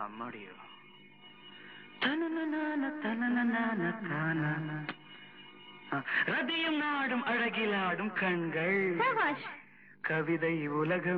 அம்மாடியோ தனனனான தனனனான தானா ரதியும் நாடும் அழகிலாடும் கண்கள் கவிதை உலகம்